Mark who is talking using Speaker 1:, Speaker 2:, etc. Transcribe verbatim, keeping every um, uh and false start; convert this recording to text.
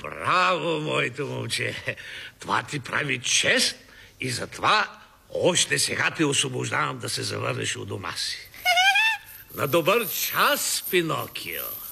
Speaker 1: Браво, моето момче! Това ти прави чест и затова още сега те освобождавам да се завърнеш у дома си. На добър час, Пинокио!